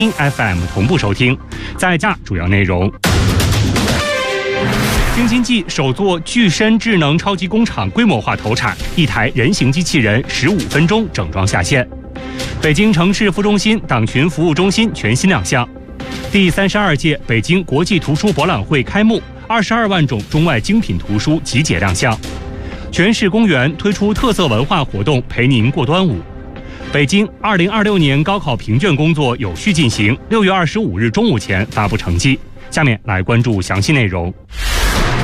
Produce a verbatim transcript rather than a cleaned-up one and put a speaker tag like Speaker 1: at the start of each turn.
Speaker 1: F M 同步收听。在家主要内容：京津冀首座具身智能超级工厂规模化投产，一台人形机器人十五分钟整装下线。北京城市副中心党群服务中心全新亮相。第三十二届北京国际图书博览会开幕，二十二万种中外精品图书集结亮相。全市公园推出特色文化活动，陪您过端午。北京二零二六年高考评卷工作有序进行，六月二十五日中午前发布成绩。下面来关注详细内容。